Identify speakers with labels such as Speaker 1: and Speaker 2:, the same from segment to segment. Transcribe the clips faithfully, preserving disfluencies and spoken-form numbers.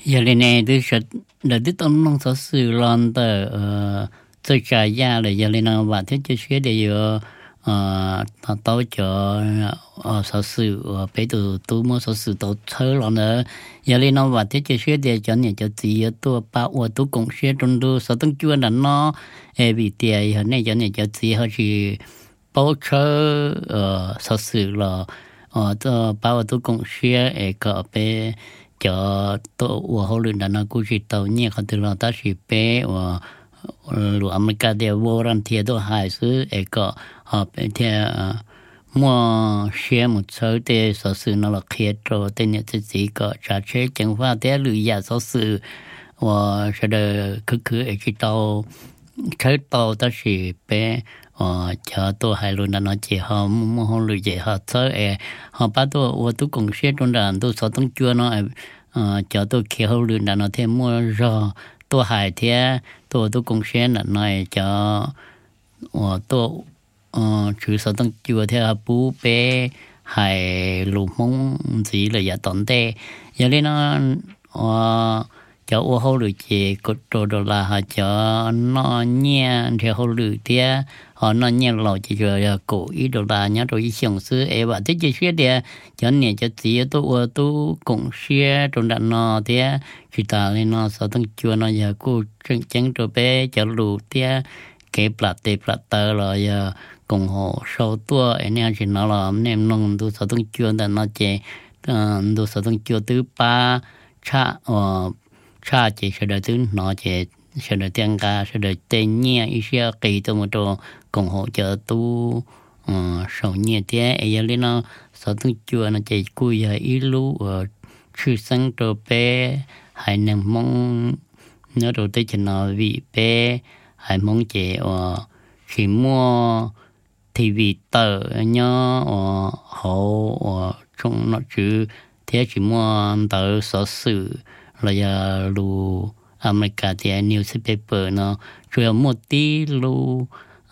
Speaker 1: giờ lên này tôi sẽ là tôiต้อง弄少事 làm的呃最佳呀了giờ lên nào và thế就学的有呃他到这呃少事呃别的都没少事都车了呢giờ lên nào và thế就学的cho nên就只有多把我都贡献中都少等做人咯诶vì tiền hiện nay cho nên就只好去包车呃少事了呃这把我都贡献诶个别cho tôi và họ luyện đàn cô chỉ tàu nhẹ họ từ là ta chỉ bé và lũ America để vô ran thiệt đó hay sự ấy có họ bên thiệt mua xe một số để số sự nó là khiết rồi tên nhật chỉ có trả chế chẳng qua để lựa nhà số sự và sẽ được cứ cứ ấy chỉ tàu chơi tàu ta chỉ bé ờ cho tôi hay luôn là nó chỉ họ mua họ lựa gì họ chơi họ bắt tôi và tôi cũng sẽ trong đàn tôi sợ tung chua nó ờ cho tôi khi họ lựa là nó thêm mua rồi tôi hay thế tôi tôi cũng sẽ là nói cho ờ tôi ờ chứ sợ tung chua theo bố bé hay lùm mông gì là giả tổn tệ giờ nên nó ờ cho ô hậu lử chế cột trâu đồ là họ cho nó nhẹ theo hậu lử tia họ nó nhẹ lò chỉ cho cổ ý đồ là nhớ rồi ý xong xứ ấy và thế chỉ xuyên địa cho nên cho chỉ tôi ô tôi cũng xuyên trong đàn nó tia chỉ ta lên nó sao tăng chua nó giờ cô chân chân rồi bé cho lù tia cái plạt tê plạt tơ rồi giờ cùng họ sau tua ấy nè chỉ nó là nem nông tôi sao tăng chua đàn nó chế tôi sao tăng chua thứ ba cha ờ cha chỉ sẽ được thứ nó chỉ sẽ được tiếng ca sẽ được tên nhẹ ý sẽ kỳ tôi một chỗ cùng hỗ trợ tu sầu nhẹ thế ấy giờ lên nó sau thứ chùa nó chỉ cùi giờ ý lú ở chư sinh đồ bé hay nằm mong nhớ đồ tới chỉ nó vị bé hay mong chỉ ở chỉ mua thì vì tờ nhớ ở hậu ở trong nó chữ thế chỉ mua tờ số sự là giờ lu America thì newspaper nó chủ một tí lu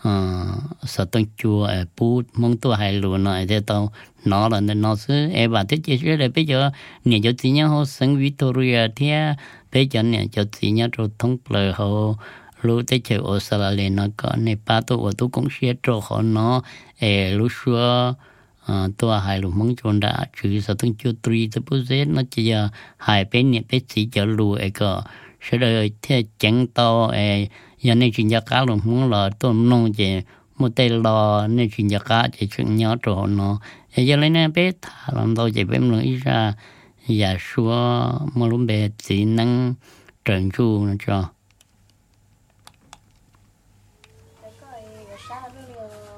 Speaker 1: sợ tăng chùa ở bút mong tôi hay lu nó để tao nó là nó sẽ em bảo thế chứ là bây giờ nhà cho chị nhau họ sinh Victoria thì bây giờ nhà cho chị nhau rồi thông bờ họ lu tới chơi Australia nó có này ba tôi tôi cũng sẽ cho họ nó ở lu xưa tôi hay luôn mong chọn đã chứ sao từng chưa tùy tới bữa giờ nó chỉ là hai bên này bên chỉ cho lùi ấy cơ sẽ đợi theo chẳng to ấy giờ này chuyện gia cá luôn muốn là tôi nông chỉ một tay lò nên chuyện gia cá chỉ chuyện nhớ rồi nó giờ lấy này bé thà làm đâu chỉ bên nữa ra giả xua mà lúc bé chỉ năng trần chu nó cho